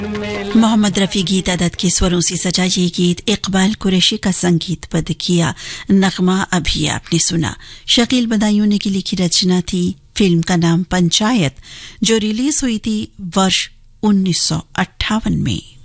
मोहम्मद रफी गीत अदद के स्वरों से सजा ये गीत इकबाल कुरैशी का संगीतबद्ध किया नगमा अभी आपने सुना। शकील बदायूं ने की लिखी रचना थी। फिल्म का नाम पंचायत, जो रिलीज हुई थी वर्ष 1958 में।